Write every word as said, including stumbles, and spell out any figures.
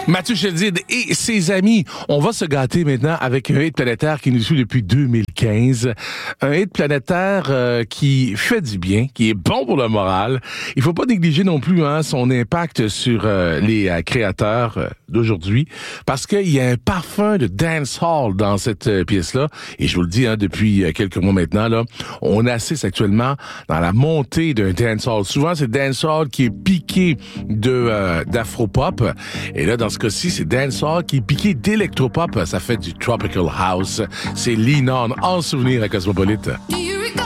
Mathieu Chédid et ses amis. On va se gâter maintenant avec un hit planétaire qui nous suit depuis deux mille quinze. Un hit planétaire euh, qui fait du bien, qui est bon pour le moral. Il faut pas négliger non plus hein, son impact sur euh, les euh, créateurs euh, d'aujourd'hui, parce qu'il y a un parfum de dancehall dans cette euh, pièce-là. Et je vous le dis, hein, depuis euh, quelques mois maintenant, là, on assiste actuellement dans la montée d'un dancehall. Souvent, c'est dancehall qui est piqué de euh, d'afro-pop. Et là, dans ce cas-ci, c'est dancehall qui est piqué d'électropop. Ça fait du tropical house. C'est Lean On, en souvenir à Cosmopolite.